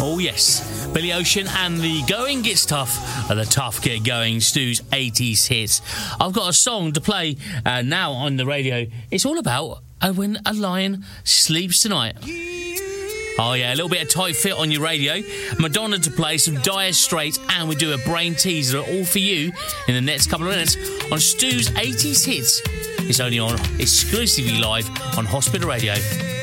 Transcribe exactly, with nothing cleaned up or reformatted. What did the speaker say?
Oh yes, Billy Ocean and the Going Gets Tough are the Tough Get Going, Stu's eighties hits. I've got a song to play uh, now on the radio. It's all about uh, when a lion sleeps tonight. Oh yeah, a little bit of Tight Fit on your radio. Madonna to play, some Dire Straits, and we do a brain teaser, all for you in the next couple of minutes on Stu's eighties hits. It's only on exclusively live on Hospital Radio.